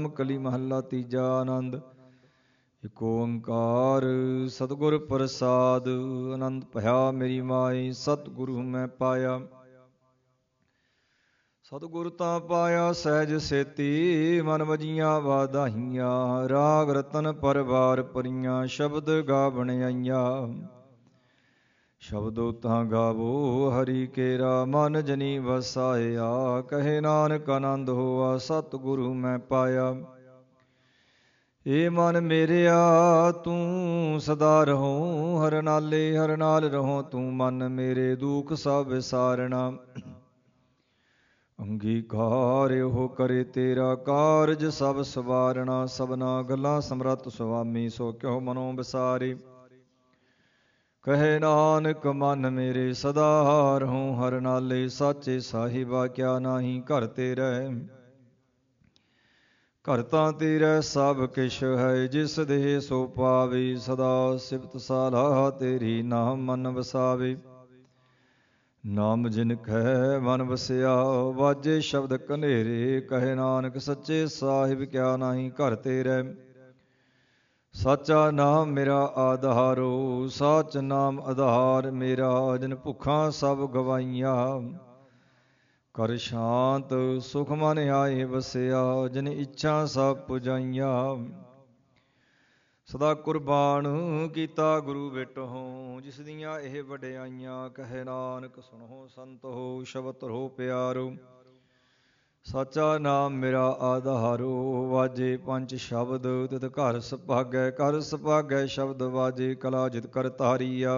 ਕਲੀ ਮਹੱਲਾ ਤੀਜਾ। ਆਨੰਦ। ਇਕ ਓੰਕਾਰ ਸਤਿਗੁਰ ਪ੍ਰਸਾਦ। ਆਨੰਦ ਭਇਆ ਮੇਰੀ ਮਾਈ ਸਤਿਗੁਰੂ ਮੈਂ ਪਾਇਆ। ਸਤਿਗੁਰ ਤਾਂ ਪਾਇਆ ਸਹਿਜ ਸੇਤੀ, ਮਨ ਵਜੀਆਂ ਵਾਧਾਈਆਂ। ਰਾਗ ਰਤਨ ਪਰਵਾਰ ਪਰੀਆਂ, ਸ਼ਬਦ ਗਾਵਣ ਆਈਆਂ। ਸ਼ਬਦੋ ਤਾਂ ਗਾਵੋ ਹਰੀ ਕੇਰਾ, ਮਨ ਜਨੀ ਵਸਾਇਆ। ਕਹੇ ਨਾਨਕ ਆਨੰਦ ਹੋਆ ਸਤਿਗੁਰੂ ਮੈਂ ਪਾਇਆ। ਏ ਮਨ ਮੇਰਿਆ ਤੂੰ ਸਦਾ ਰਹੋ, ਹਰ ਨਾਲੇ ਹਰ ਨਾਲ ਰਹੋ ਤੂੰ। ਮਨ ਮੇਰੇ ਦੁਖ ਸਭ ਵਿਸਾਰਣਾ, ਅੰਗੀਕਾਰ ਉਹ ਕਰੇ ਤੇਰਾ ਕਾਰਜ ਸਭ ਸਵਾਰਣਾ। ਸਭਨਾ ਗੱਲਾਂ ਸਮਰੱਥ ਸੁਆਮੀ, ਸੋ ਕਿਉ ਮਨੋ ਵਿਸਾਰੇ। ਕਹੇ ਨਾਨਕ ਮਨ ਮੇਰੇ ਸਦਾ ਰਹੋ, ਹਰ ਨਾਲੇ ਸਾਚੇ ਸਾਹਿਬਾ। ਕਿਆ ਨਾਹੀ ਘਰ ਤੇਰੇ, ਘਰ ਤਾਂ ਤੇਰਾ ਸਭ ਕਿਛ ਹੈ। ਜਿਸ ਦੇਹ ਸੋ ਪਾਵੇ, ਸਦਾ ਸਿਫਤ ਸਾਲਾ ਤੇਰੀ। ਨਾਮ ਮਨ ਵਸਾਵੇ, ਨਾਮ ਜਿਨ ਕੈ ਮਨ ਵਸਿਆ। ਵਾਜੇ ਸ਼ਬਦ ਕਨੇਰੇ, ਕਹੇ ਨਾਨਕ ਸੱਚੇ ਸਾਹਿਬ। ਕਿਆ ਨਾਹੀ ਘਰ ਤੇਰੇ, ਸਾਚਾ ਨਾਮ ਮੇਰਾ ਆਧਾਰੋ। ਸਾਚ ਨਾਮ ਆਧਾਰ ਮੇਰਾ, ਜਿਨ ਭੁੱਖਾਂ ਸਭ ਗਵਾਈਆਂ। ਕਰ ਸ਼ਾਂਤ ਸੁਖ ਮਨ ਆਏ ਵਸਿਆ, ਜਿਨ ਇੱਛਾ ਸਭ ਪੁਜਾਈਆਂ। ਸਦਾ ਕੁਰਬਾਨ ਕੀਤਾ ਗੁਰੂ ਵਿਟਹੁ, ਜਿਸ ਦੀਆਂ ਇਹ ਵਡਿਆਈਆਂ। ਕਹੇ ਨਾਨਕ ਸੁਣੋ ਸੰਤੋ, ਸ਼ਬਦ ਧਰੋ ਪਿਆਰੋ। ਸਾਚਾ ਨਾਮ ਮੇਰਾ ਆਧਾਰੋ। ਵਾਜੇ ਪੰਜ ਸ਼ਬਦ ਤਿਤ ਘਰ ਸੁਭਾਗੈ, ਘਰ ਸੁਭਾਗੈ ਸ਼ਬਦ ਵਾਜੇ। ਕਲਾ ਜਿਤ ਕਰ ਤਾਰੀਆ,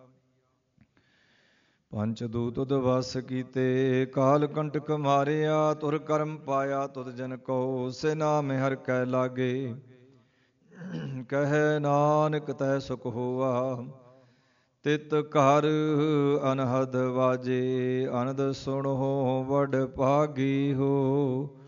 ਪੰਚ ਦੂਤ ਤੁਧ ਵਸ ਕੀਤੇ। ਕਾਲ ਕੰਟਕ ਮਾਰਿਆ, ਤੁਰ ਕਰਮ ਪਾਇਆ ਤੁਧ ਜਨ ਕੋ। ਸੇ ਨਾਮ ਹਰਿ ਕੈ ਲਾਗੇ, ਕਹੈ ਨਾਨਕ ਤੈ ਸੁਖ ਹੋਆ। ਤਿਤ ਘਰ ਅਨਹਦ ਵਾਜੇ, ਅਨੰਦ ਸੁਣੋ ਵਡ ਭਾਗੀ ਹੋ।